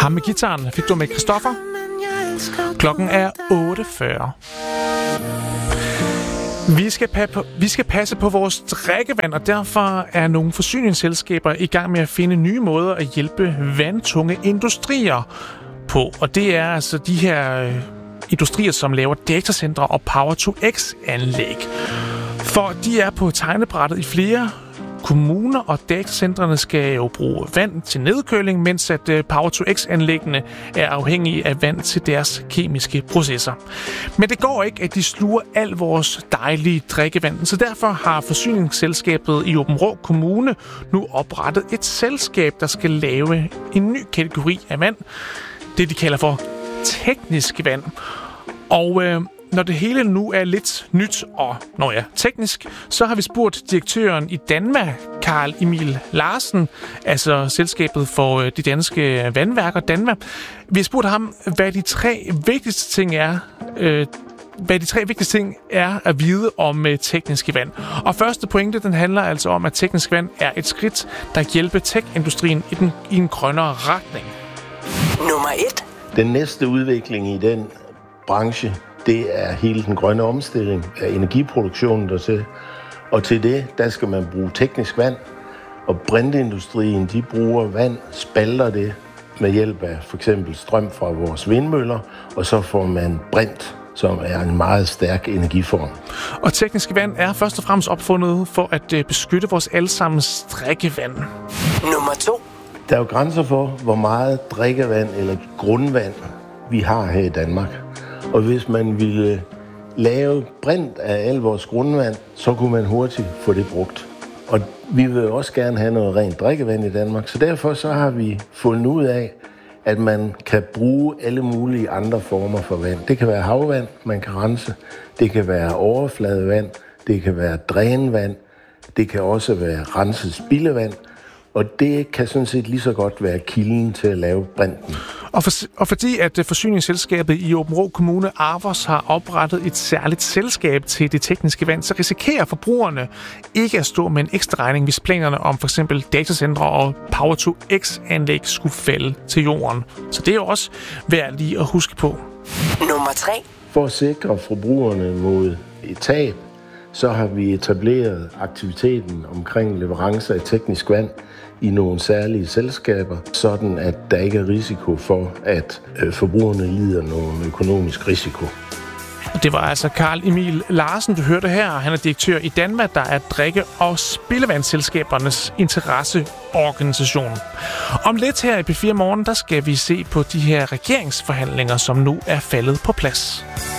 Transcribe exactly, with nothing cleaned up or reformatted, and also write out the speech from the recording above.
Ham med gitaren fik du med Christoffer. Klokken er otte fyrre. Vi skal, pa- vi skal passe på vores drikkevand, og derfor er nogle forsyningsselskaber i gang med at finde nye måder at hjælpe vandtunge industrier på. Og det er altså de her øh, industrier, som laver datacentre og Power to X-anlæg. For de er på tegnebrættet i flere kommuner, og datacentrene skal jo bruge vand til nedkøling, mens at Power to X-anlæggene er afhængige af vand til deres kemiske processer. Men det går ikke, at de sluger al vores dejlige drikkevand, så derfor har forsyningsselskabet i Aabenraa Kommune nu oprettet et selskab, der skal lave en ny kategori af vand, det de kalder for teknisk vand. Og øh, når det hele nu er lidt nyt og nå ja, teknisk, så har vi spurgt direktøren i Danva, Carl Emil Larsen, altså selskabet for de danske vandværker, Danva. Vi har spurgt ham, hvad de tre vigtigste ting er, øh, hvad de tre vigtigste ting er at vide om øh, tekniske vand. Og første pointe, den handler altså om, at teknisk vand er et skridt, der hjælper tech-industrien i, den, i en grønnere retning. Nummer et. Den næste udvikling i den branche, det er hele den grønne omstilling af energiproduktionen dertil. Og til det, der skal man bruge teknisk vand. Og brintindustrien, de bruger vand, spalter det med hjælp af for eksempel strøm fra vores vindmøller, og så får man brint, som er en meget stærk energiform. Og teknisk vand er først og fremmest opfundet for at beskytte vores allesammens drikkevand. Nummer to. Der er jo grænser for, hvor meget drikkevand eller grundvand vi har her i Danmark. Og hvis man ville lave brint af al vores grundvand, så kunne man hurtigt få det brugt. Og vi vil også gerne have noget rent drikkevand i Danmark, så derfor så har vi fundet ud af, at man kan bruge alle mulige andre former for vand. Det kan være havvand, man kan rense. Det kan være overfladevand. Det kan være drænvand. Det kan også være renset spildevand. Og det kan sådan set lige så godt være kilden til at lave brinten. Og, for, og fordi at forsyningsselskabet i Aabenraa Kommune, Arvos, har oprettet et særligt selskab til det tekniske vand, så risikerer forbrugerne ikke at stå med en ekstra regning, hvis planerne om for eksempel datacentre og Power to X-anlæg skulle falde til jorden. Så det er jo også værd lige at huske på. Nummer tre. For at sikre forbrugerne mod et tab, så har vi etableret aktiviteten omkring leverancer af teknisk vand i nogle særlige selskaber, sådan at der ikke er risiko for, at øh, forbrugerne lider nogen økonomisk risiko. Det var altså Carl Emil Larsen, du hørte her. Han er direktør i Danva, der er drikke- og spildevandsselskabernes interesseorganisation. Om lidt her i P fire Morgen, der skal vi se på de her regeringsforhandlinger, som nu er faldet på plads.